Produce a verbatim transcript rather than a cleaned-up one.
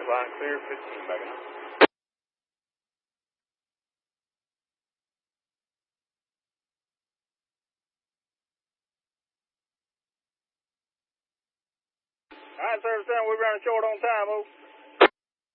line clear, fifteen backing up. All right, service down, we're running short on time, over.